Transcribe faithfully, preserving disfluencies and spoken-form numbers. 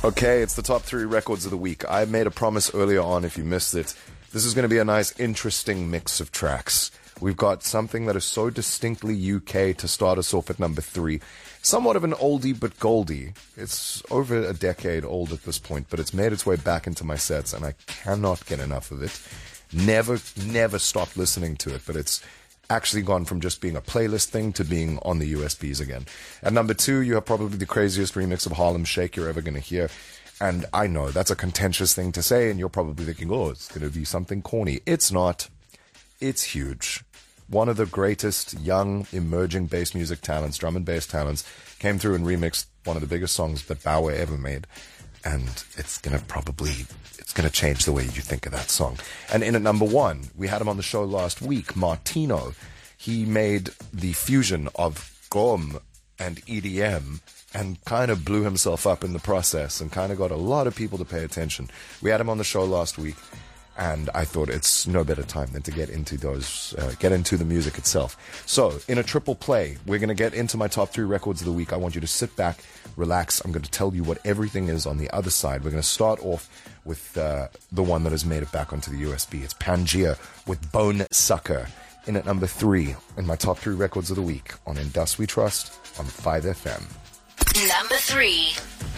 Okay, it's the top three records of the week. I made a promise earlier on, if you missed it. This is going to be a nice, interesting mix of tracks. We've got something that is so distinctly U K to start us off at number three. Somewhat of an oldie but goldie. It's over a decade old at this point, but it's made its way back into my sets, and I cannot get enough of it. Never, never stopped listening to it, but it's actually gone from just being a playlist thing to being on the U S Bs again. At number two, you have probably the craziest remix of Harlem Shake you're ever going to hear. And I know that's a contentious thing to say, and you're probably thinking, oh, it's going to be something corny. It's not. It's huge. One of the greatest young, emerging bass music talents, drum and bass talents, came through and remixed one of the biggest songs that Bow Wow ever made. And it's going to probably, it's going to change the way you think of that song. And in at number one, we had him on the show last week, Martino. He made the fusion of Gqom and E D M and kind of blew himself up in the process and kind of got a lot of people to pay attention. We had him on the show last week, and I thought it's no better time than to get into those, uh, get into the music itself. So, in a triple play, we're going to get into my top three records of the week. I want you to sit back, relax. I'm going to tell you what everything is on the other side. We're going to start off with uh, the one that has made it back onto the U S B. It's Pangea with Bone Sucker. In at number three, in my top three records of the week on In Dust We Trust on five F M. Number three.